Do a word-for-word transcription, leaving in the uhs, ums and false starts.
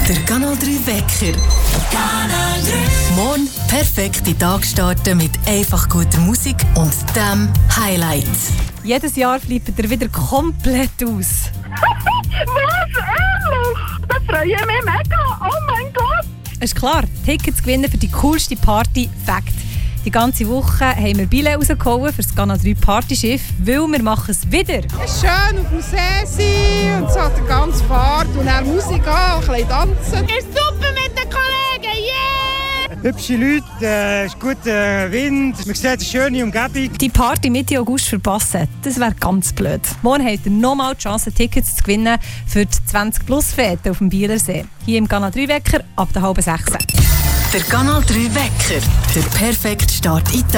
Der Kanal drei Wecker. Kanal drei. Morgen perfekt in den Tag starten mit einfach guter Musik und dem Highlight. Jedes Jahr flippt er wieder komplett aus. Was? Ehrlich? Da freue ich mich mega. Oh mein Gott. Ist klar, Tickets gewinnen für die coolste Party Fact. Die ganze Woche haben wir Billett rausgehauen für das Kanal drei Partyschiff, weil wir machen es wieder. Es ist schön auf dem See sein und so die ganze Fahrt und dann Musik an, ein bisschen tanzen. Ist super mit den Kollegen, yeah! Hübsche Leute, äh, ist guter Wind, man sieht eine schöne Umgebung. Die Party Mitte August verpassen, das wäre ganz blöd. Morgen habt ihr nochmal die Chance, Tickets zu gewinnen für die zwanzig plus Fete auf dem Bielersee. Hier im Kanal drei Wecker ab der halben sechs. Der Kanal drei Wecker. Der perfekte Start in den Tag.